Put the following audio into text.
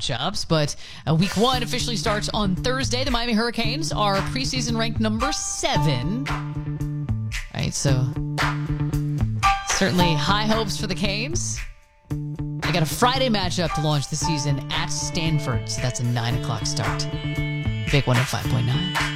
matchups, but week 1 officially starts on Thursday. The Miami Hurricanes are preseason ranked number 7. All right, so certainly high hopes for the Canes. They got a Friday matchup to launch the season at Stanford, so that's a 9 o'clock start. Big 105.9.